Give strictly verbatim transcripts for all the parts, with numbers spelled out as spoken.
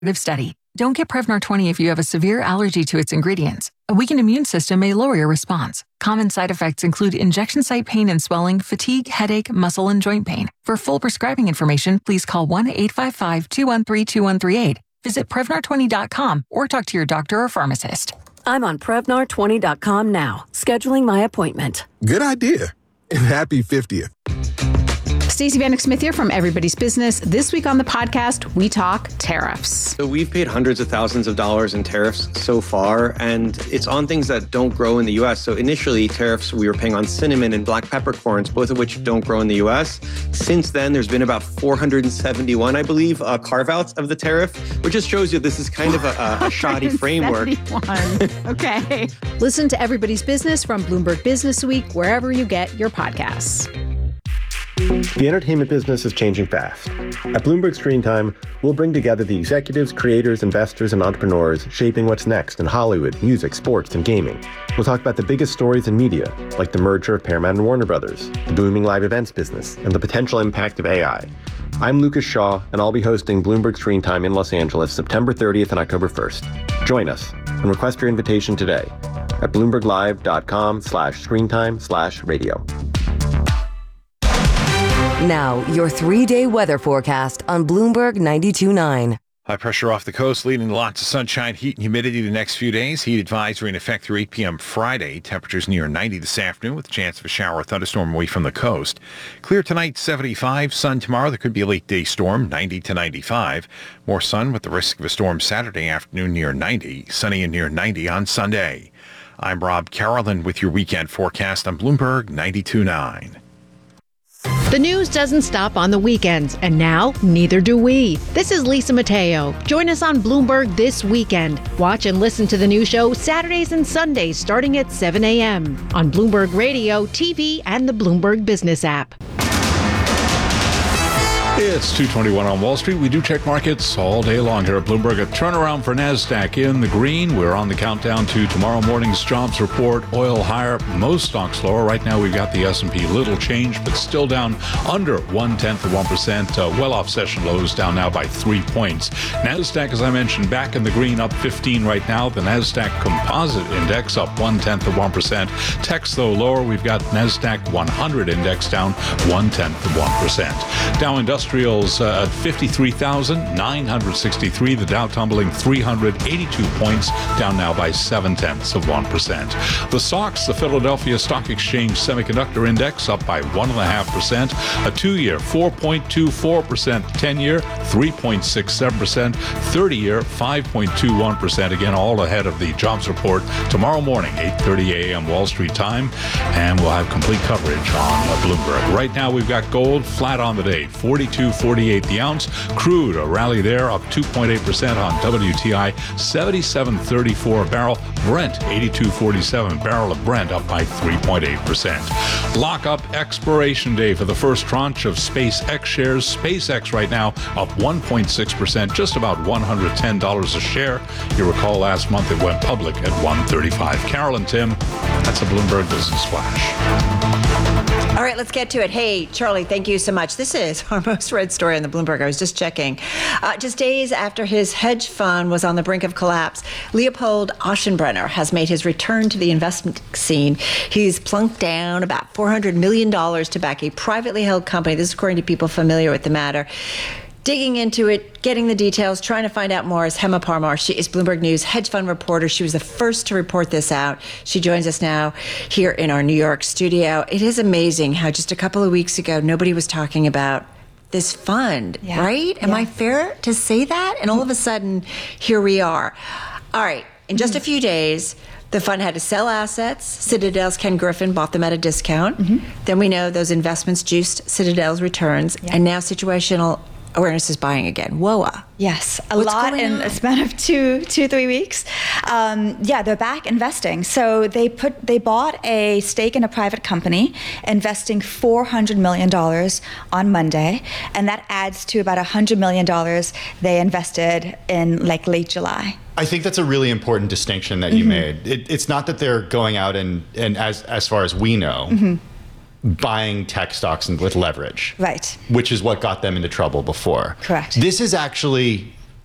study. Don't get Prevnar twenty if you have a severe allergy to its ingredients. A weakened immune system may lower your response. Common side effects include injection site pain and swelling, fatigue, headache, muscle, and joint pain. For full prescribing information, please call one eight five five, two one three, two one three eight. Visit Prevnar twenty dot com or talk to your doctor or pharmacist. I'm on Prevnar twenty dot com now, scheduling my appointment. Good idea. And happy fiftieth. Stacey Vanek Smith here from Everybody's Business. This week on the podcast, we talk tariffs. So we've paid hundreds of thousands of dollars in tariffs so far, and it's on things that don't grow in the U S. So initially, tariffs we were paying on cinnamon and black peppercorns, both of which don't grow in the U S. Since then, there's been about four hundred seventy-one, I believe, uh, carve-outs of the tariff, which just shows you this is kind of a, a shoddy framework. Okay. Listen to Everybody's Business from Bloomberg Business Week, wherever you get your podcasts. The entertainment business is changing fast. At Bloomberg Screen Time, we'll bring together the executives, creators, investors, and entrepreneurs shaping what's next in Hollywood, music, sports, and gaming. We'll talk about the biggest stories in media, like the merger of Paramount and Warner Brothers, the booming live events business, and the potential impact of A I. I'm Lucas Shaw, and I'll be hosting Bloomberg Screen Time in Los Angeles September thirtieth and October first. Join us and request your invitation today at bloomberglive.com slash screentime slash radio. Now, your three-day weather forecast on Bloomberg ninety-two point nine. High pressure off the coast, leading to lots of sunshine, heat, and humidity the next few days. Heat advisory in effect through eight p.m. Friday. Temperatures near ninety this afternoon with a chance of a shower or thunderstorm away from the coast. Clear tonight, seventy-five. Sun tomorrow. There could be a late-day storm, ninety to ninety-five. More sun with the risk of a storm Saturday afternoon near ninety. Sunny and near ninety on Sunday. I'm Rob Carolyn with your weekend forecast on Bloomberg ninety-two point nine. The news doesn't stop on the weekends, and now neither do we. This is Lisa Mateo. Join us on Bloomberg this weekend. Watch and listen to the new show Saturdays and Sundays starting at seven a.m. on Bloomberg Radio, T V, and the Bloomberg Business app. It's two twenty-one on Wall Street. We do check markets all day long here at Bloomberg. A turnaround for NASDAQ in the green. We're on the countdown to tomorrow morning's jobs report. Oil higher, most stocks lower. Right now we've got the S and P little change, but still down under one-tenth of one percent. Uh, well off session lows, down now by three points. NASDAQ, as I mentioned, back in the green, up fifteen right now. The NASDAQ Composite Index up one-tenth of one percent. Techs, though, lower. We've got NASDAQ one hundred Index down one-tenth of one percent. Dow Industrials uh, at fifty-three thousand nine hundred sixty-three. The Dow tumbling three hundred eighty-two points, down now by seven-tenths of one percent. The S O X, the Philadelphia Stock Exchange Semiconductor Index, up by one point five percent. A two-year, four point two four percent. ten-year, three point six seven percent. thirty-year, five point two one percent. Again, all ahead of the jobs report tomorrow morning, eight thirty a.m. Wall Street time. And we'll have complete coverage on Bloomberg. Right now, we've got gold flat on the day, forty-two forty-eight the ounce. Crude, a rally there, up two point eight percent on W T I, seventy-seven thirty-four a barrel. Brent, eighty-two forty-seven barrel of Brent, up by three point eight percent. Lockup expiration day for the first tranche of SpaceX shares. SpaceX right now up one point six percent, just about one hundred ten dollars a share. You recall last month it went public at one thirty-five. Carol and Tim, that's a Bloomberg Business Flash. All right, let's get to it. Hey, Charlie, thank you so much. This is our most read story on the Bloomberg. I was just checking. Uh, just days after his hedge fund was on the brink of collapse, Leopold Aschenbrenner has made his return to the investment scene. He's plunked down about four hundred million dollars to back a privately held company. This is according to people familiar with the matter. Digging into it, getting the details, trying to find out more is Hema Parmar. She is Bloomberg News hedge fund reporter. She was the first to report this out. She joins us now here in our New York studio. It is amazing how just a couple of weeks ago, nobody was talking about this fund, yeah. right? Am yeah. I fair to say that? And all of a sudden, here we are. All right, in just mm-hmm. a few days, the fund had to sell assets. Citadel's Ken Griffin bought them at a discount. Mm-hmm. Then we know those investments juiced Citadel's returns. Yeah. And now situational awareness is buying again. W O A. Yes, a What's lot in on? a span of two, two, three weeks. Um, yeah, they're back investing. So they put, they bought a stake in a private company, investing four hundred million dollars on Monday, and that adds to about one hundred million dollars they invested in like late July. I think that's a really important distinction that you mm-hmm. made. It, it's not that they're going out and, and as as far as we know, mm-hmm. buying tech stocks with leverage. Right. Which is what got them into trouble before. Correct. This is actually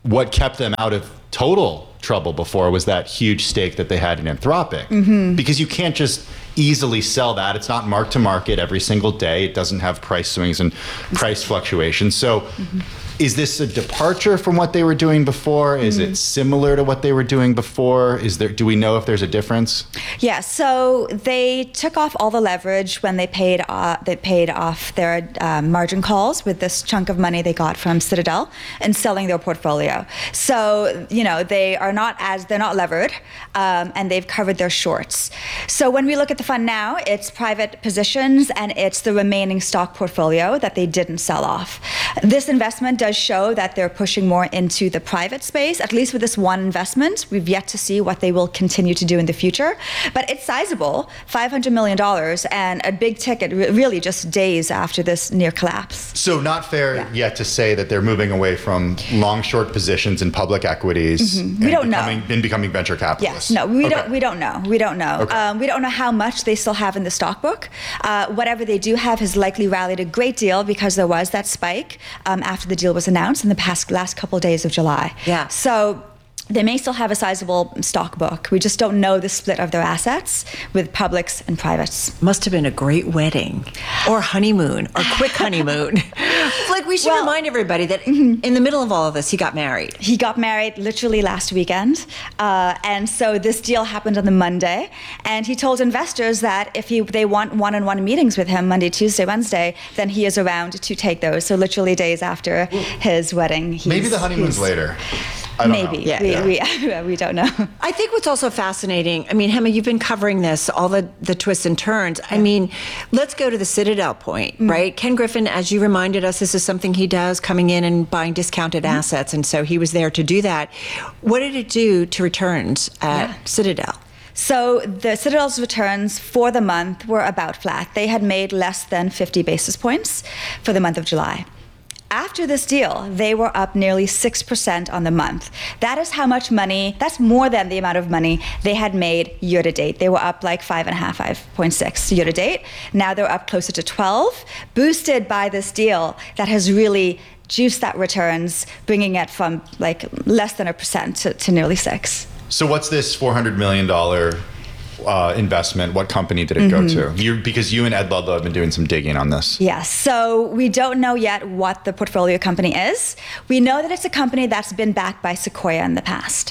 what kept them out of total trouble before was that huge stake that they had in Anthropic. Mm-hmm. Because you can't just easily sell that. It's not mark to market every single day. It doesn't have price swings and price fluctuations. So mm-hmm. is this a departure from what they were doing before? Is mm-hmm. it similar to what they were doing before? Is there, do we know if there's a difference? Yeah, so they took off all the leverage when they paid uh, they paid off their uh, margin calls with this chunk of money they got from Citadel and selling their portfolio. So, you know, they are not as, they're not levered, um, and they've covered their shorts. So when we look at the fund now, it's private positions and it's the remaining stock portfolio that they didn't sell off. This investment does show that they're pushing more into the private space, at least with this one investment. We've yet to see what they will continue to do in the future. But it's sizable, five hundred million dollars, and a big ticket really just days after this near collapse. So not fair yeah. yet to say that they're moving away from long short positions in public equities mm-hmm. we don't becoming, know. and becoming venture capitalists. Yes, no, we okay. don't we don't know. We don't know. Okay. Um, we don't know how much they still have in the stock book. Uh, whatever they do have has likely rallied a great deal because there was that spike um, after the deal was announced in the past last couple of days of July. Yeah. So they may still have a sizable stock book. We just don't know the split of their assets with publics and privates. Must have been a great wedding or honeymoon or quick honeymoon. Like we should well, remind everybody that mm-hmm. in the middle of all of this, he got married. He got married literally last weekend. Uh, and so this deal happened on the Monday. And he told investors that if he, they want one-on-one meetings with him Monday, Tuesday, Wednesday, then he is around to take those. So literally days after his wedding. He's, Maybe the honeymoon's later. I don't Maybe. know. Yeah, we, yeah. We, we don't know. I think what's also fascinating, I mean, Hema, you've been covering this, all the, the twists and turns. Yeah. I mean, let's go to the Citadel point, mm-hmm. right? Ken Griffin, as you reminded us, this is something he does, coming in and buying discounted mm-hmm. assets. And so he was there to do that. What did it do to returns at yeah. Citadel? So the Citadel's returns for the month were about flat. They had made less than fifty basis points for the month of July. After this deal, they were up nearly six percent on the month. That is how much money, that's more than the amount of money they had made year to date. They were up like five and a half, five point six year to date. Now they're up closer to twelve, boosted by this deal that has really juiced that returns, bringing it from like less than a percent to, to nearly six. So what's this four hundred million dollars Uh, investment? What company did it mm-hmm. go to? You, because you and Ed Ludlow have been doing some digging on this. Yes. So we don't know yet what the portfolio company is. We know that it's a company that's been backed by Sequoia in the past.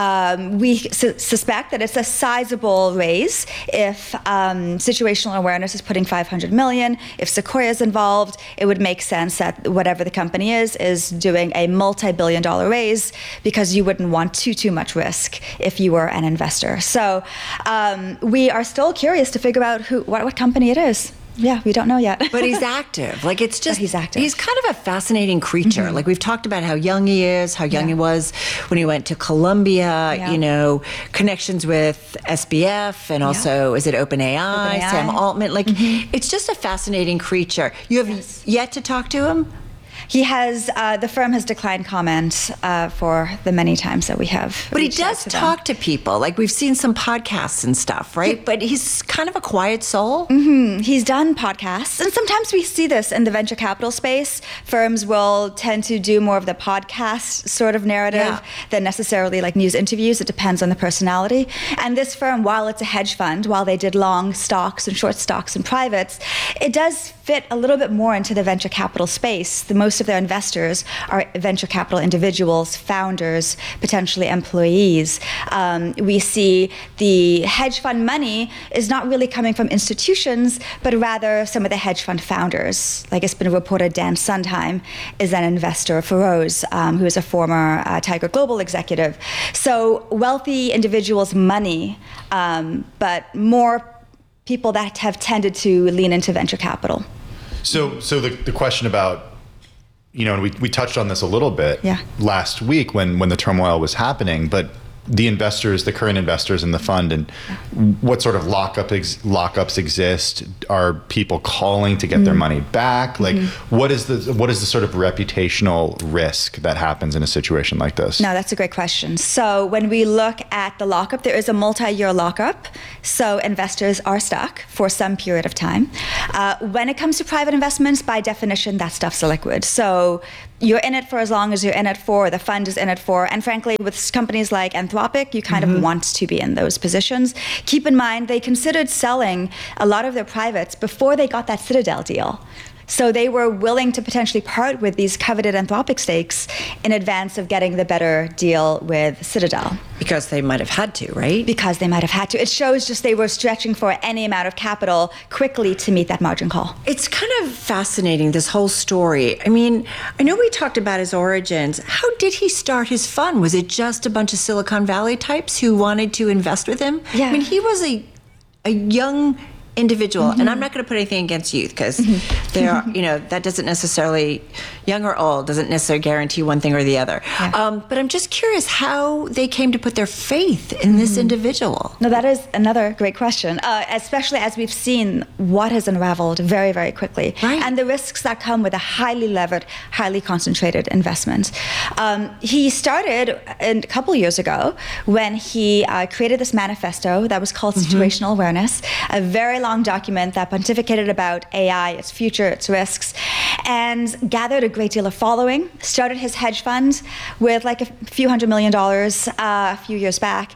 Um, we su- suspect that it's a sizable raise if um, Situational Awareness is putting five hundred million dollars. If Sequoia is involved, it would make sense that whatever the company is, is doing a multi-billion dollar raise because you wouldn't want too, too much risk if you were an investor. So um, Um, we are still curious to figure out who, what, what company it is. Yeah, we don't know yet. But he's active. Like it's just, but he's active. He's kind of a fascinating creature. Mm-hmm. Like we've talked about how young he is, how young yeah. he was when he went to Columbia, yeah. you know, connections with S B F and also, yeah. is it OpenAI, OpenAI, Sam Altman? Like mm-hmm. it's just a fascinating creature. You have yes. yet to talk to him? He has, uh, the firm has declined comment uh, for the many times that we have. But he does to talk to people. Like we've seen some podcasts and stuff, right? He, but he's kind of a quiet soul. Mm-hmm. He's done podcasts. And sometimes we see this in the venture capital space. Firms will tend to do more of the podcast sort of narrative yeah. than necessarily like news interviews. It depends on the personality. And this firm, while it's a hedge fund, while they did long stocks and short stocks and privates, it does fit a little bit more into the venture capital space. The most of their investors are venture capital individuals, founders, potentially employees. Um, we see the hedge fund money is not really coming from institutions, but rather some of the hedge fund founders. Like it's been reported, Dan Sondheim is an investor for Rose, um, who is a former uh, Tiger Global executive. So wealthy individuals' money, um, but more people that have tended to lean into venture capital. So, so the, the question about, you know, and we, we touched on this a little bit yeah. last week when, when the turmoil was happening, but the investors, the current investors in the fund, and what sort of lockup ex, lockups exist? Are people calling to get mm-hmm. their money back? Like, mm-hmm. what is the what is the sort of reputational risk that happens in a situation like this? No, that's a great question. So when we look at the lockup, there is a multi-year lockup. So investors are stuck for some period of time. Uh, when it comes to private investments, by definition, that stuff's illiquid. So you're in it for as long as you're in it for, the fund is in it for, and frankly, with companies like Anthropic, you kind mm-hmm. of want to be in those positions. Keep in mind, they considered selling a lot of their privates before they got that Citadel deal. So they were willing to potentially part with these coveted Anthropic stakes in advance of getting the better deal with Citadel. Because they might have had to, right? Because they might have had to. It shows just they were stretching for any amount of capital quickly to meet that margin call. It's kind of fascinating, this whole story. I mean, I know we talked about his origins. How did he start his fund? Was it just a bunch of Silicon Valley types who wanted to invest with him? Yeah. I mean, he was a a young individual, mm-hmm. and I'm not going to put anything against youth because mm-hmm. they are, you know, that doesn't necessarily, young or old, doesn't necessarily guarantee one thing or the other. Yeah. Um, but I'm just curious how they came to put their faith in mm-hmm. this individual. No, that is another great question, uh, especially as we've seen what has unraveled very, very quickly. Right. And the risks that come with a highly levered, highly concentrated investment. Um, he started a couple years ago when he uh, created this manifesto that was called mm-hmm. Situational Awareness, a very long document that pontificated about A I, its future, its risks, and gathered a great deal of following. Started his hedge fund with like a few hundred million dollars uh, a few years back,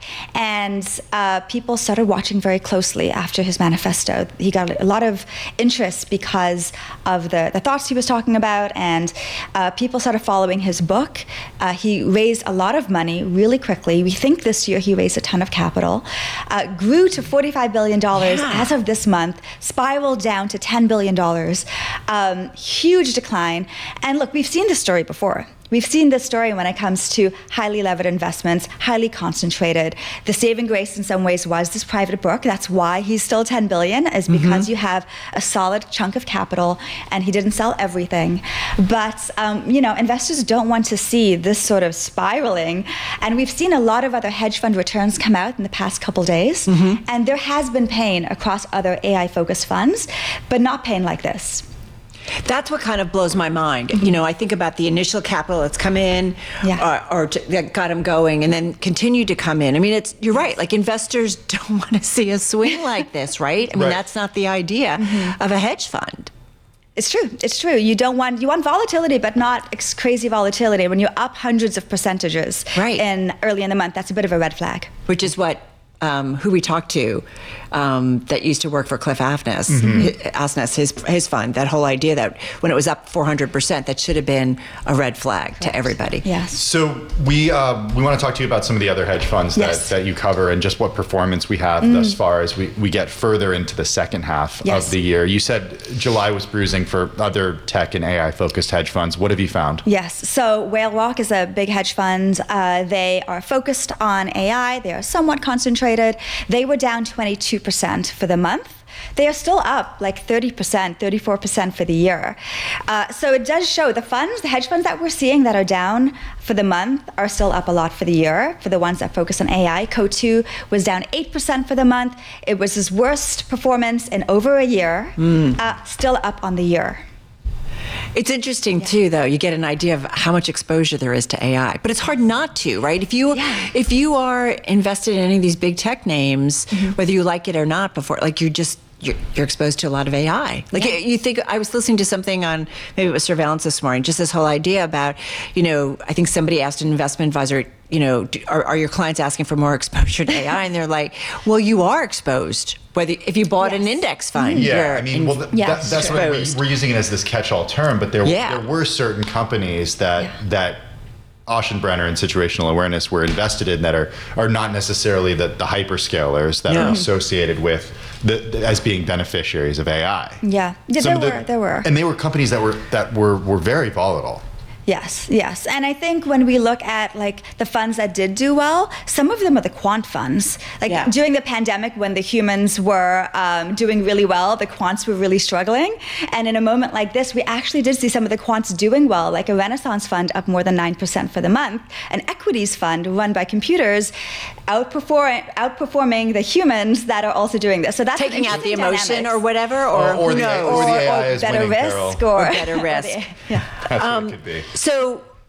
and uh, people started watching very closely after his manifesto. He got a lot of interest because of the, the thoughts he was talking about, and uh, people started following his book. Uh, he raised a lot of money really quickly. We think this year he raised a ton of capital, uh, grew to forty-five billion dollars yeah. as of this month, spiraled down to ten billion dollars. Um, huge decline. And look, we've seen this story before. We've seen this story when it comes to highly levered investments, highly concentrated. The saving grace in some ways was this private book. That's why he's still ten billion dollars, is because mm-hmm. you have a solid chunk of capital and he didn't sell everything. But, um, you know, investors don't want to see this sort of spiraling. And we've seen a lot of other hedge fund returns come out in the past couple days. Mm-hmm. And there has been pain across other A I-focused funds, but not pain like this. That's what kind of blows my mind. Mm-hmm. You know, I think about the initial capital that's come in yeah. or, or to, that got them going and then continued to come in. I mean, it's you're right. Like investors don't want to see a swing like this, right? I mean, right. that's not the idea mm-hmm. of a hedge fund. It's true. It's true. You don't want you want volatility, but not ex- crazy volatility. When you're up hundreds of percentages right. in early in the month, that's a bit of a red flag. Which is what um, who we talked to um, that used to work for Cliff Asness, mm-hmm. Asness, his his fund. That whole idea that when it was up four hundred percent, that should have been a red flag Correct. To everybody. Yes. So we uh, we want to talk to you about some of the other hedge funds yes. that, that you cover and just what performance we have mm. thus far as we, we get further into the second half yes. of the year. You said July was bruising for other tech and A I focused hedge funds. What have you found? Yes. So Whale Rock is a big hedge fund. Uh, they are focused on A I. They are somewhat concentrated. They were down twenty-two percent for the month. They are still up like thirty percent, thirty-four percent for the year. Uh, so it does show the funds, the hedge funds that we're seeing that are down for the month are still up a lot for the year, for the ones that focus on A I. C O two was down eight percent for the month. It was his worst performance in over a year, mm. uh, still up on the year. It's interesting, yeah. too, though. You get an idea of how much exposure there is to A I. But it's hard not to, right? If you yeah. if you are invested in any of these big tech names, mm-hmm. whether you like it or not before, like you just, you're, you're exposed to a lot of A I. Like yeah. you think, I was listening to something on, maybe it was Surveillance this morning, just this whole idea about, you know, I think somebody asked an investment advisor, you know, do, are, are your clients asking for more exposure to A I? And they're like, well, you are exposed. Whether if you bought yes. an index fund, yeah, I mean, well, th- yeah, that, that's what we, we're using it as this catch-all term. But there, yeah. there were certain companies that yeah. that Aschenbrenner and Situational Awareness were invested in that are are not necessarily the, the hyperscalers that no. are associated with the, the as being beneficiaries of A I. Yeah, yeah there the, were, there were, and they were companies that were that were were very volatile. Yes, yes. And I think when we look at like the funds that did do well, some of them are the quant funds. Like yeah. during the pandemic when the humans were um, doing really well, the quants were really struggling. And in a moment like this, we actually did see some of the quants doing well, like a Renaissance fund up more than nine percent for the month, an equities fund run by computers outperform, outperforming the humans that are also doing this. So that's taking out the emotion dynamics. or whatever, or, or, or, who the, knows? or the A I or, or is better winning, risk, Carol. or, or better risk. or the, yeah. That's um, what it could be. So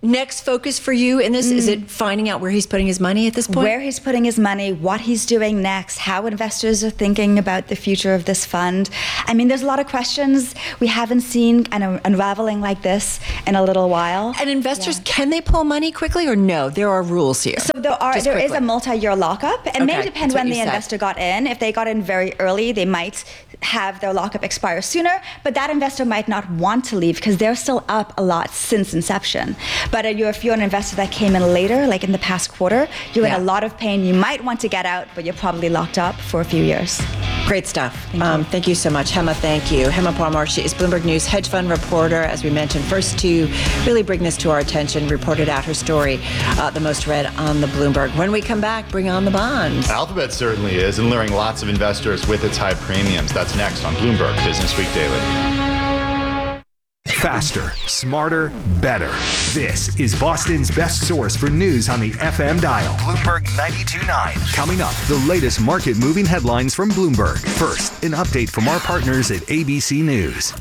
next focus for you in this? Mm. Is it finding out where he's putting his money at this point? Where he's putting his money, what he's doing next, how investors are thinking about the future of this fund. I mean, there's a lot of questions we haven't seen kind of unraveling like this in a little while. And investors, yeah. can they pull money quickly or no? There are rules here. So there are Just there quickly. is a multi-year lockup. It Okay, may depend that's what when you the said. investor got in. If they got in very early, they might have their lockup expire sooner, but that investor might not want to leave because they're still up a lot since inception. But if you're an investor that came in later, like in the past quarter, you're yeah. in a lot of pain. You might want to get out, but you're probably locked up for a few years. Great stuff. Thank, um, you. thank you so much, Hema. Thank you. Hema Parmar, she is Bloomberg News hedge fund reporter, as we mentioned, first to really bring this to our attention, reported out her story, uh, the most read on the Bloomberg. When we come back, bring on the bonds. Alphabet certainly is, and luring lots of investors with its high premiums. That's next on Bloomberg Business Week Daily. Faster, smarter, better. This is Boston's best source for news on the F M dial. Bloomberg ninety-two point nine. Coming up, the latest market-moving headlines from Bloomberg. First, an update from our partners at A B C News.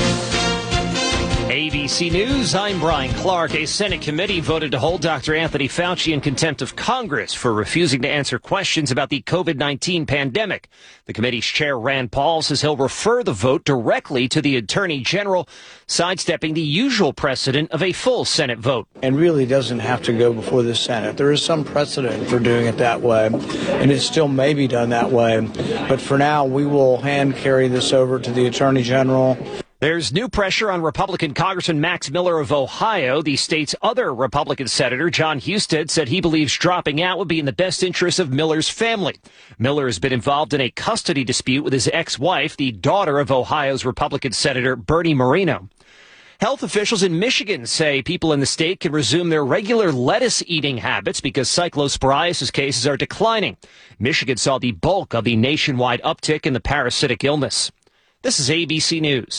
A B C News, I'm Brian Clark. A Senate committee voted to hold Doctor Anthony Fauci in contempt of Congress for refusing to answer questions about the COVID nineteen pandemic. The committee's chair, Rand Paul, says he'll refer the vote directly to the Attorney General, sidestepping the usual precedent of a full Senate vote. And really doesn't have to go before the Senate. There is some precedent for doing it that way, and it still may be done that way. But for now, we will hand carry this over to the Attorney General. There's new pressure on Republican Congressman Max Miller of Ohio. The state's other Republican senator, John Husted, said he believes dropping out would be in the best interest of Miller's family. Miller has been involved in a custody dispute with his ex-wife, the daughter of Ohio's Republican Senator Bernie Moreno. Health officials in Michigan say people in the state can resume their regular lettuce eating habits because cyclosporiasis cases are declining. Michigan saw the bulk of the nationwide uptick in the parasitic illness. This is A B C News.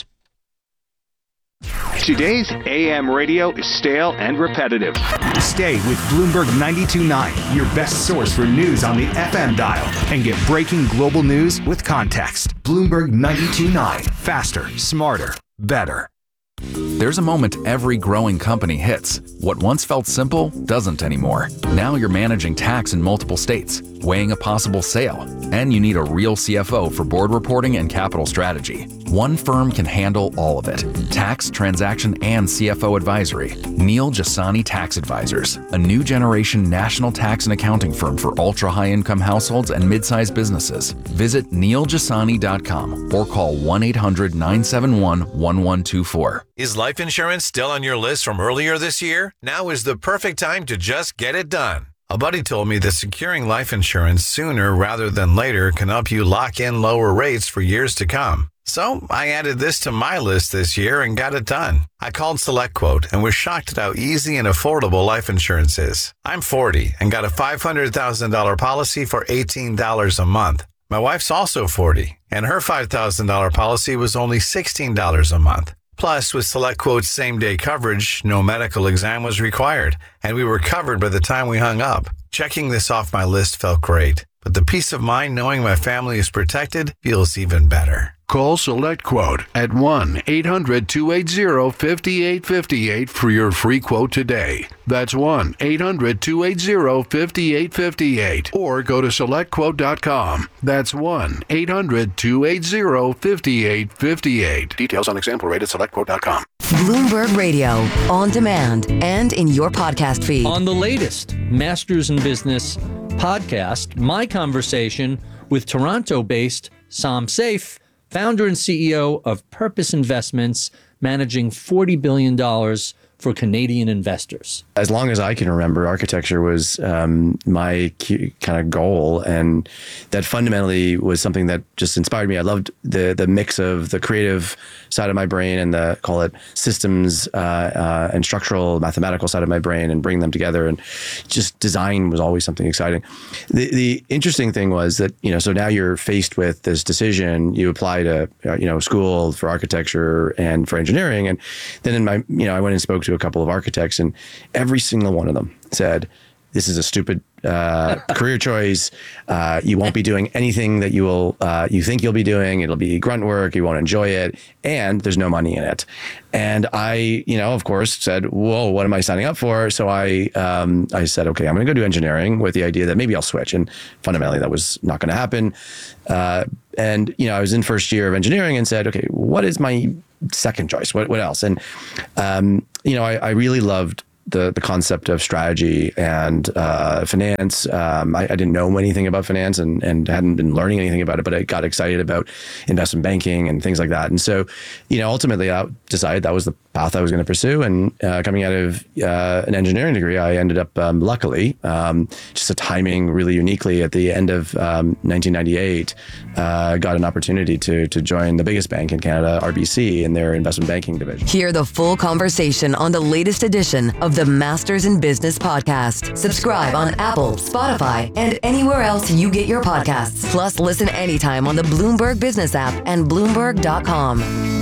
Today's A M radio is stale and repetitive. Stay with Bloomberg ninety-two point nine, your best source for news on the F M dial, and get breaking global news with context. Bloomberg ninety-two point nine. Faster, smarter, better. There's a moment every growing company hits. What once felt simple doesn't anymore. Now you're managing tax in multiple states, weighing a possible sale, and you need a real C F O for board reporting and capital strategy. One firm can handle all of it. Tax, transaction, and C F O advisory. Neil Jasani Tax Advisors, a new generation national tax and accounting firm for ultra-high income households and mid-sized businesses. Visit neil jasani dot com or call one eight hundred nine seven one one one two four. Is life insurance still on your list from earlier this year? Now is the perfect time to just get it done. A buddy told me that securing life insurance sooner rather than later can help you lock in lower rates for years to come. So I added this to my list this year and got it done. I called SelectQuote and was shocked at how easy and affordable life insurance is. I'm forty and got a five hundred thousand dollars policy for eighteen dollars a month. My wife's also forty, and her five thousand dollars policy was only sixteen dollars a month. Plus, with SelectQuote's same-day coverage, no medical exam was required, and we were covered by the time we hung up. Checking this off my list felt great, but the peace of mind knowing my family is protected feels even better. Call SelectQuote at one eight hundred two eight zero five eight five eight for your free quote today. That's one eight hundred two eight zero five eight five eight. Or go to select quote dot com. That's one eight hundred two eight zero five eight five eight. Details on example rate at select quote dot com. Bloomberg Radio, on demand and in your podcast feed. On the latest Masters in Business podcast, my conversation with Toronto-based Sam Saif, founder and C E O of Purpose Investments, managing forty billion dollars for Canadian investors. As long as I can remember, architecture was um, my kind of goal, and that fundamentally was something that just inspired me. I loved the the mix of the creative side of my brain and the, call it, systems uh, uh, and structural mathematical side of my brain, and bring them together. And just design was always something exciting. The the interesting thing was that, you know, so now you're faced with this decision. You apply to, uh, you know, school for architecture and for engineering, and then in my, you know, I went and spoke to a couple of architects, and every single one of them said, this is a stupid uh, career choice. Uh, you won't be doing anything that you will uh, you think you'll be doing. It'll be grunt work. You won't enjoy it, and there's no money in it. And I, you know, of course, said, "Whoa, what am I signing up for?" So I um, I said, "Okay, I'm going to go do engineering with the idea that maybe I'll switch." And fundamentally, that was not going to happen. Uh, and you know, I was in first year of engineering and said, "Okay, what is my second choice? What what else?" And um, you know, I, I really loved the the concept of strategy and uh, finance. Um, I, I didn't know anything about finance and, and hadn't been learning anything about it, but I got excited about investment banking and things like that. And so, you know, ultimately I decided that was the path I was going to pursue. And uh, coming out of uh, an engineering degree, I ended up, um, luckily, um, just a timing really uniquely at the end of um, nineteen ninety-eight, uh, got an opportunity to, to join the biggest bank in Canada, R B C, in their investment banking division. Hear the full conversation on the latest edition of the Masters in Business podcast. Subscribe on Apple, Spotify, and anywhere else you get your podcasts. Plus, listen anytime on the Bloomberg Business app and Bloomberg dot com.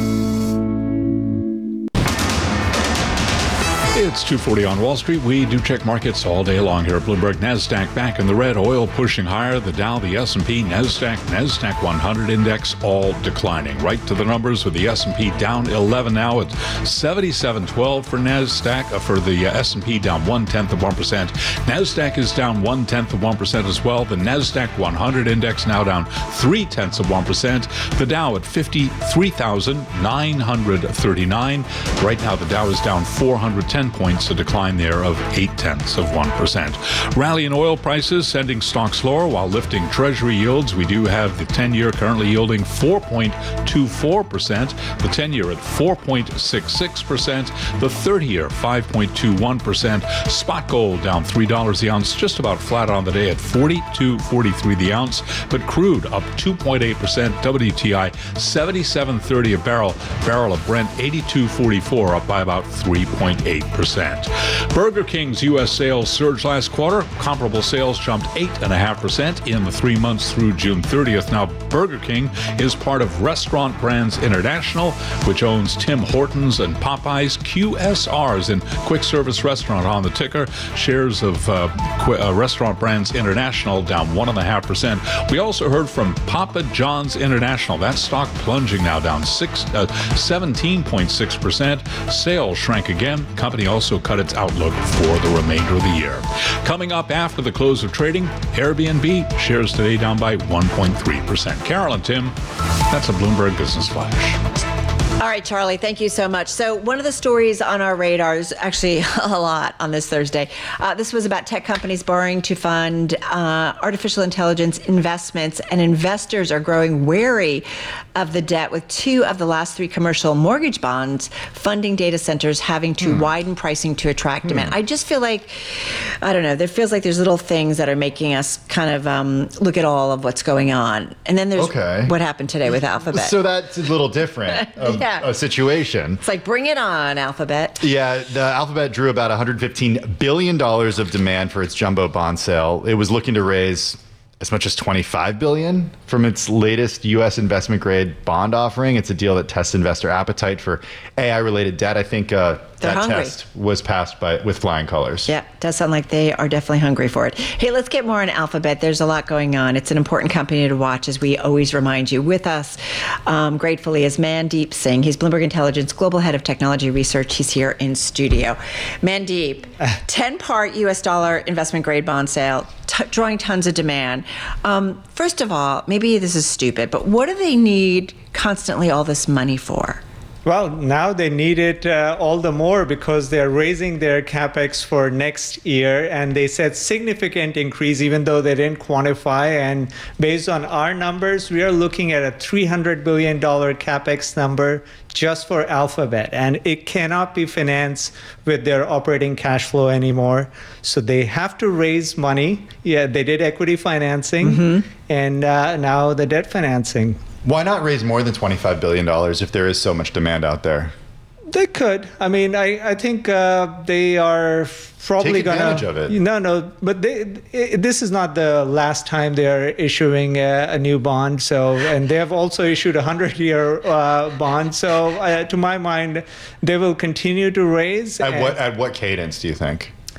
It's two forty on Wall Street. We do check markets all day long here at Bloomberg. NASDAQ back in the red. Oil pushing higher. The Dow, the S and P, NASDAQ, NASDAQ one hundred index all declining. Right to the numbers with the S and P down eleven now. It's seventy-seven twelve for NASDAQ. Uh, for the uh, S and P down one-tenth of one percent. NASDAQ is down one-tenth of one percent as well. The NASDAQ one hundred index now down three-tenths of one percent. The Dow at fifty-three thousand nine hundred thirty-nine. Right now the Dow is down four hundred ten points, a decline there of eight-tenths of one percent. Rally in oil prices sending stocks lower while lifting Treasury yields. We do have the ten-year currently yielding four point two four percent, the ten-year at four point six six percent, the thirty-year five point two one percent. Spot gold down three dollars the ounce, just about flat on the day at forty-two forty-three the ounce, but crude up two point eight percent. W T I seventy-seven thirty a barrel. Barrel of Brent eighty-two forty-four, up by about three point eight percent. Burger King's U S sales surged last quarter. Comparable sales jumped eight point five percent in the three months through June thirtieth. Now, Burger King is part of Restaurant Brands International, which owns Tim Hortons and Popeyes. Q S Rs in quick service restaurant on the ticker. Shares of uh, Qu- uh, Restaurant Brands International down one point five percent. We also heard from Papa John's International. That stock plunging now down six, uh, seventeen point six percent. Sales shrank again. Company also cut its outlook for the remainder of the year. Coming up after the close of trading, Airbnb shares today down by one point three percent. Carol and Tim, that's a Bloomberg Business Flash. All right, Charlie, thank you so much. So one of the stories on our radar is actually a lot on this Thursday. Uh, this was about tech companies borrowing to fund uh, artificial intelligence investments, and investors are growing wary of the debt, with two of the last three commercial mortgage bonds funding data centers having to hmm. widen pricing to attract demand. Hmm. I just feel like, I don't know, there feels like there's little things that are making us kind of um, look at all of what's going on. And then there's okay. what happened today with Alphabet. So that's a little different of yeah. a situation. It's like, bring it on, Alphabet. Yeah, the Alphabet drew about one hundred fifteen billion dollars of demand for its jumbo bond sale. It was looking to raise as much as twenty-five billion dollars from its latest U S investment grade bond offering. It's a deal that tests investor appetite for A I-related debt. I think uh, that hungry. test was passed by with flying colors. Yeah, does sound like they are definitely hungry for it. Hey, let's get more on Alphabet. There's a lot going on. It's an important company to watch, as we always remind you. With us, um, gratefully, is Mandeep Singh. He's Bloomberg Intelligence Global Head of Technology Research. He's here in studio. Mandeep, ten-part U S dollar investment grade bond sale, t- drawing tons of demand. Um, first of all, maybe this is stupid, but what do they need constantly all this money for? Well, now they need it uh, all the more because they're raising their capex for next year, and they said significant increase even though they didn't quantify. And based on our numbers, we are looking at a three hundred billion dollars capex number just for Alphabet, and it cannot be financed with their operating cash flow anymore. So they have to raise money. Yeah, they did equity financing, mm-hmm. and uh, now the debt financing. Why not raise more than twenty-five billion dollars if there is so much demand out there? They could. I mean, I, I think uh, they are probably going to... Take advantage gonna, of it. No, no, but they, it, this is not the last time they are issuing a, a new bond. So, and they have also issued a hundred-year uh, bond. So, uh, to my mind, they will continue to raise. At what at what cadence do you think?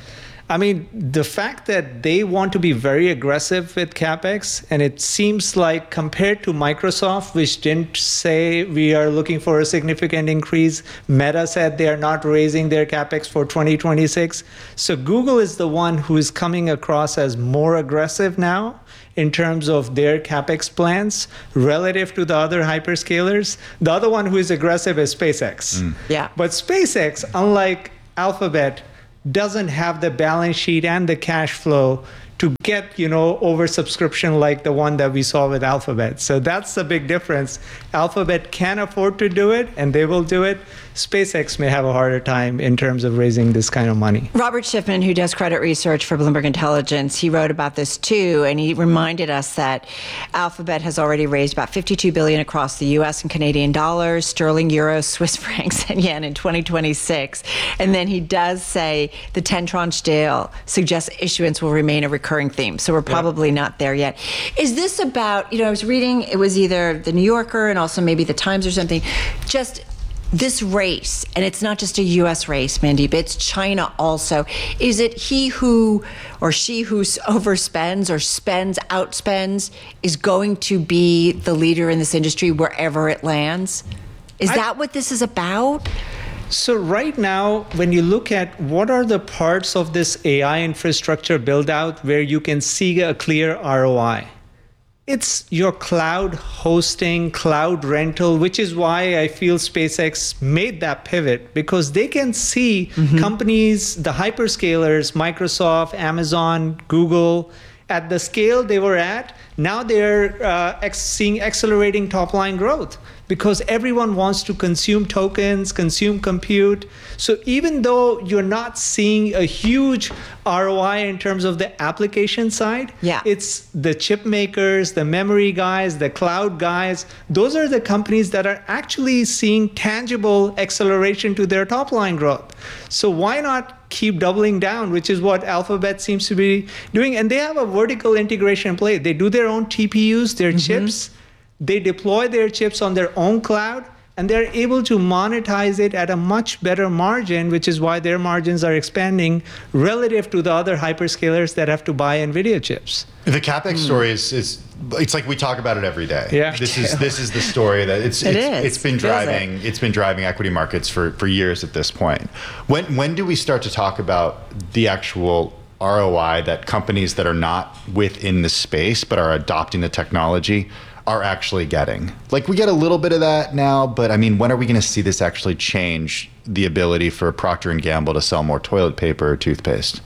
I mean, the fact that they want to be very aggressive with CapEx, and it seems like compared to Microsoft, which didn't say we are looking for a significant increase, Meta said they are not raising their CapEx for twenty twenty-six. So Google is the one who is coming across as more aggressive now in terms of their CapEx plans relative to the other hyperscalers. The other one who is aggressive is SpaceX. Mm. Yeah. But SpaceX, unlike Alphabet, doesn't have the balance sheet and the cash flow to get, you know, oversubscription like the one that we saw with Alphabet. So that's the big difference. Alphabet can afford to do it, and they will do it. SpaceX may have a harder time in terms of raising this kind of money. Robert Schiffman, who does credit research for Bloomberg Intelligence, he wrote about this too, and he reminded us that Alphabet has already raised about fifty-two billion dollars across the U S and Canadian dollars, sterling, euros, Swiss francs, and yen in twenty twenty-six. And then he does say the ten tranche deal suggests issuance will remain a recurring theme. So we're probably yeah. not there yet. Is this about, you know, I was reading, it was either the New Yorker and also maybe the Times or something, just this race, and it's not just a U S race, Mandeep, it's China also. Is it he who or she who overspends or spends, outspends, is going to be the leader in this industry wherever it lands? Is I, that what this is about? So right now, when you look at what are the parts of this A I infrastructure build out where you can see a clear R O I, it's your cloud hosting, cloud rental, which is why I feel SpaceX made that pivot, because they can see mm-hmm. companies, the hyperscalers, Microsoft, Amazon, Google, at the scale they were at. Now they're uh, ex- seeing accelerating top line growth because everyone wants to consume tokens, consume compute. So even though you're not seeing a huge R O I in terms of the application side, yeah. it's the chip makers, the memory guys, the cloud guys. Those are the companies that are actually seeing tangible acceleration to their top line growth. So why not keep doubling down, which is what Alphabet seems to be doing. And they have a vertical integration play. They do their own T P Us, their mm-hmm. chips. They deploy their chips on their own cloud, and they're able to monetize it at a much better margin, which is why their margins are expanding relative to the other hyperscalers that have to buy NVIDIA chips. The CapEx mm. story is, is it's like we talk about it every day. Yeah. This is this is the story that it's it it's, is. it's been driving it? it's been driving equity markets for, for years at this point. When when do we start to talk about the actual R O I that companies that are not within the space but are adopting the technology are actually getting? Like, we get a little bit of that now, but I mean, when are we going to see this actually change the ability for Procter and Gamble to sell more toilet paper or toothpaste?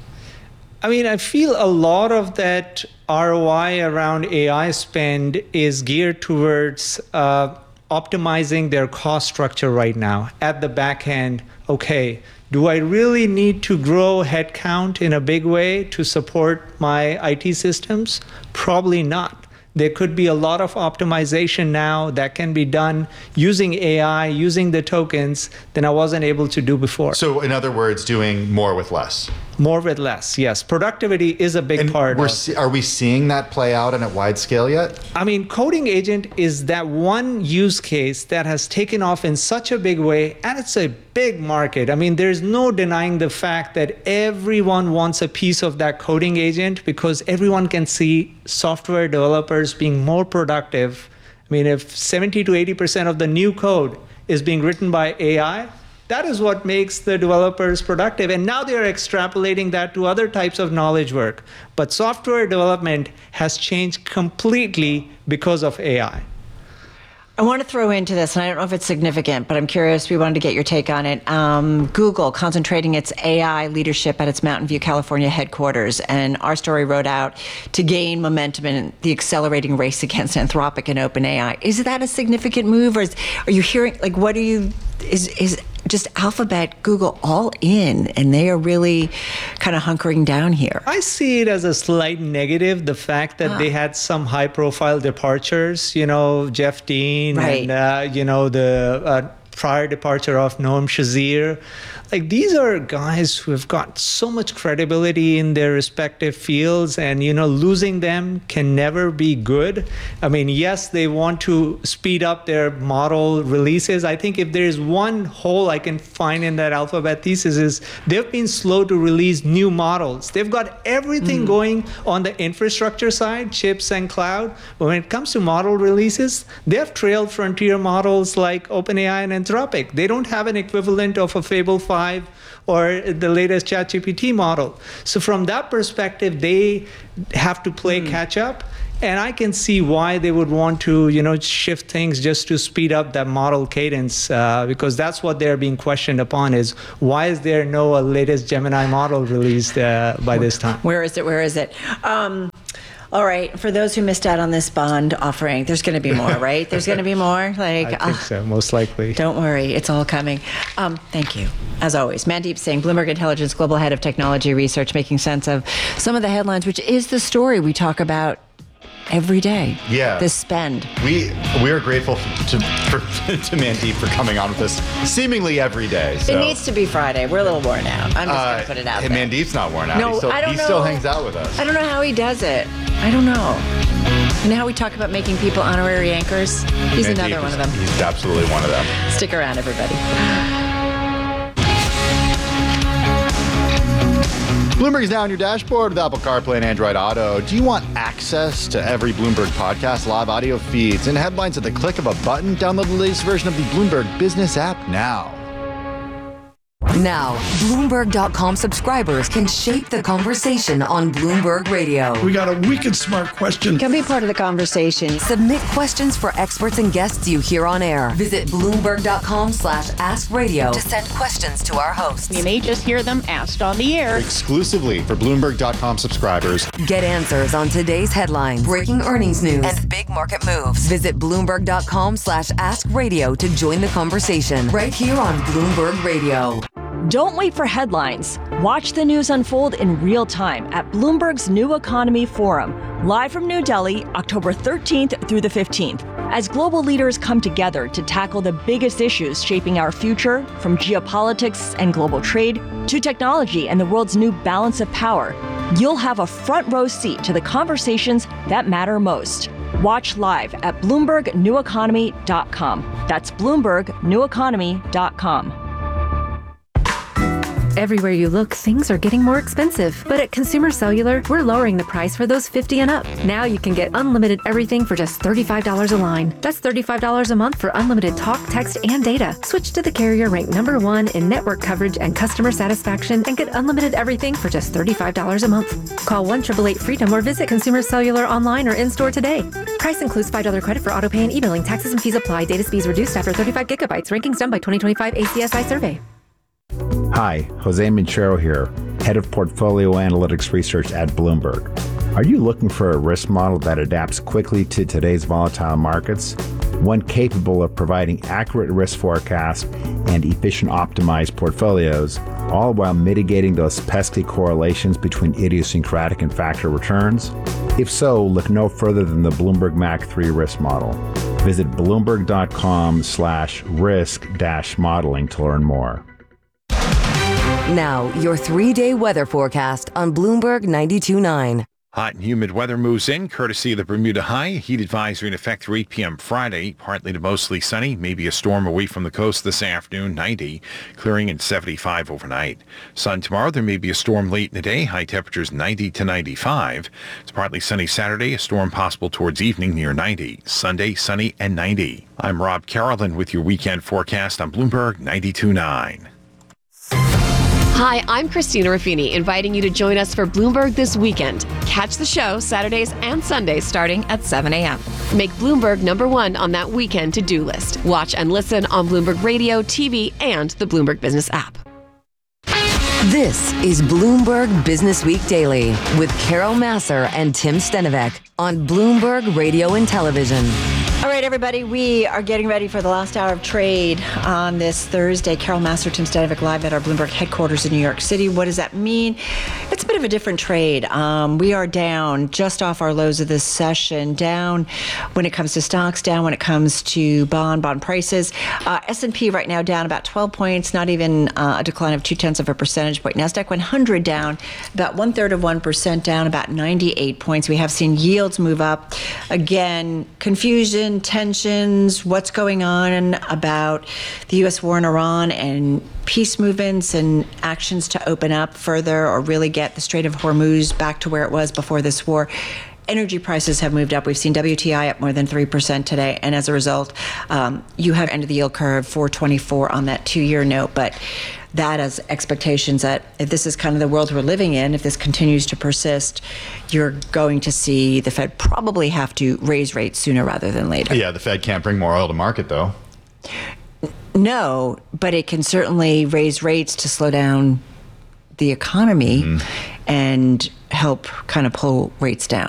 I mean, I feel a lot of that R O I around A I spend is geared towards uh, optimizing their cost structure right now. At the back end, okay, do I really need to grow headcount in a big way to support my I T systems? Probably not. There could be a lot of optimization now that can be done using A I, using the tokens, than I wasn't able to do before. So in other words, doing more with less. More with less, yes. Productivity is a big and part we're of see, Are we seeing that play out on a wide scale yet? I mean, Coding Agent is that one use case that has taken off in such a big way, and it's a big market. I mean, there's no denying the fact that everyone wants a piece of that Coding Agent because everyone can see software developers being more productive. I mean, if seventy to eighty percent of the new code is being written by A I, that is what makes the developers productive. And now they're extrapolating that to other types of knowledge work. But software development has changed completely because of A I. I want to throw into this, and I don't know if it's significant, but I'm curious. We wanted to get your take on it. Um, Google concentrating its A I leadership at its Mountain View, California headquarters. And our story wrote out to gain momentum in the accelerating race against Anthropic and OpenAI. Is that a significant move, or is, are you hearing, like, what are you, is, is just Alphabet, Google all in, and they are really kind of hunkering down here? I see it as a slight negative, the fact that ah. they had some high-profile departures, you know, Jeff Dean right. and, uh, you know, the uh, prior departure of Noam Shazir. Like, these are guys who have got so much credibility in their respective fields, and, you know, losing them can never be good. I mean, yes, they want to speed up their model releases. I think if there's one hole I can find in that Alphabet thesis is they've been slow to release new models. They've got everything mm. going on the infrastructure side, chips and cloud. But when it comes to model releases, they have trailed frontier models like OpenAI and Anthropic. They don't have an equivalent of a Fable five or the latest ChatGPT model. So from that perspective, they have to play mm. catch up. And I can see why they would want to, you know, shift things just to speed up that model cadence, uh, because that's what they're being questioned upon is why is there no uh, latest Gemini model released uh, by this time? Where is it? Where is it? Um, All right. For those who missed out on this bond offering, there's going to be more, right? There's going to be more. Like, I think uh, so, most likely. Don't worry, it's all coming. Um, thank you, as always, Mandeep Singh, Bloomberg Intelligence Global Head of Technology Research, making sense of some of the headlines, which is the story we talk about every day. Yeah. The spend. We we are grateful to for, to Mandeep for coming on with us seemingly every day. So. It needs to be Friday. We're a little worn out. I'm just uh, going to put it out hey, there. Mandeep's not worn out. No, he still, I don't he know. still hangs out with us. I don't know how he does it. I don't know. You know how we talk about making people honorary anchors? He's Mandeep another one is, of them. He's absolutely one of them. Stick around, everybody. Bloomberg is now on your dashboard with Apple CarPlay and Android Auto. Do you want access to every Bloomberg podcast, live audio feeds, and headlines at the click of a button? Download the latest version of the Bloomberg Business app now. Now, Bloomberg dot com subscribers can shape the conversation on Bloomberg Radio. We got a wicked smart question. Can be part of the conversation. Submit questions for experts and guests you hear on air. Visit Bloomberg dot com slash ask radio to send questions to our hosts. You may just hear them asked on the air. Exclusively for Bloomberg dot com subscribers. Get answers on today's headlines, breaking earnings news, and big market moves. Visit Bloomberg dot com slash ask radio to join the conversation right here on Bloomberg Radio. Don't wait for headlines. Watch the news unfold in real time at Bloomberg's New Economy Forum, live from New Delhi, October thirteenth through the fifteenth. As global leaders come together to tackle the biggest issues shaping our future, from geopolitics and global trade to technology and the world's new balance of power, you'll have a front row seat to the conversations that matter most. Watch live at Bloomberg New Economy dot com. That's Bloomberg New Economy dot com. Everywhere you look, things are getting more expensive. But at Consumer Cellular, we're lowering the price for those fifty and up. Now you can get unlimited everything for just thirty-five dollars a line. That's thirty-five dollars a month for unlimited talk, text, and data. Switch to the carrier ranked number one in network coverage and customer satisfaction and get unlimited everything for just thirty-five dollars a month. Call one eight eight eight freedom or visit Consumer Cellular online or in-store today. Price includes five dollars credit for autopay and e-billing. Taxes and fees apply. Data speeds reduced after thirty-five gigabytes. Rankings done by twenty twenty-five A C S I survey. Hi, Jose Minchero here, Head of Portfolio Analytics Research at Bloomberg. Are you looking for a risk model that adapts quickly to today's volatile markets? One capable of providing accurate risk forecasts and efficient optimized portfolios, all while mitigating those pesky correlations between idiosyncratic and factor returns? If so, look no further than the Bloomberg M A C three risk model. Visit Bloomberg dot com slash risk dash modeling to learn more. Now, your three-day weather forecast on Bloomberg ninety-two point nine. Hot and humid weather moves in, courtesy of the Bermuda High. Heat advisory in effect through eight p.m. Friday. Partly to mostly sunny. Maybe a storm away from the coast this afternoon, ninety. Clearing at seventy-five overnight. Sun tomorrow. There may be a storm late in the day. High temperatures ninety to ninety-five. It's partly sunny Saturday. A storm possible towards evening near ninety. Sunday, sunny and ninety. I'm Rob Carolyn with your weekend forecast on Bloomberg ninety-two point nine. Hi, I'm Christina Ruffini, inviting you to join us for Bloomberg This Weekend. Catch the show Saturdays and Sundays starting at seven a.m. Make Bloomberg number one on that weekend to-do list. Watch and listen on Bloomberg Radio, T V, and the Bloomberg Business app. This is Bloomberg Business Week Daily with Carol Massar and Tim Stenovec on Bloomberg Radio and Television. All right, everybody, we are getting ready for the last hour of trade on this Thursday. Carol Masterton, Stanovic live at our Bloomberg headquarters in New York City. What does that mean? It's a bit of a different trade. Um, we are down just off our lows of this session, down when it comes to stocks, down when it comes to bond, bond prices. Uh, S and P right now down about twelve points, not even uh, a decline of two-tenths of a percentage point. NASDAQ one hundred down about one-third of one percent, down about ninety-eight points. We have seen yields move up. Again, confusion, tensions, what's going on about the U S war in Iran and peace movements and actions to open up further or really get the Strait of Hormuz back to where it was before this war. Energy prices have moved up. We've seen W T I up more than three percent today. And as a result, um, you have end of the yield curve four twenty-four on that two-year note. But that as expectations that if this is kind of the world we're living in, if this continues to persist, you're going to see the Fed probably have to raise rates sooner rather than later. Yeah, the Fed can't bring more oil to market, though. No, but it can certainly raise rates to slow down the economy mm-hmm. and help kind of pull rates down.